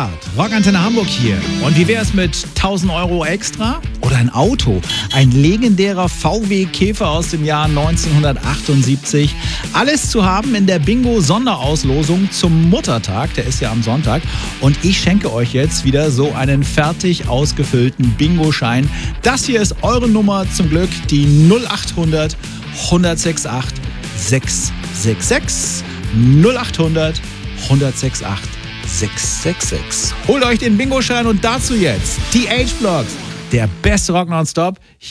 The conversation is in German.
Start. Rockantenne Hamburg hier. Und wie wär's mit 1000 Euro extra? Oder ein Auto. Ein legendärer VW Käfer aus dem Jahr 1978. Alles zu haben in der Bingo-Sonderauslosung zum Muttertag. Der ist ja am Sonntag. Und ich schenke euch jetzt wieder so einen fertig ausgefüllten Bingo-Schein. Das hier ist eure Nummer zum Glück. Die 0800 1068 666. 0800 1068 666. Holt euch den Bingo-Schein und dazu jetzt die H-Blocks. Der beste Rock nonstop.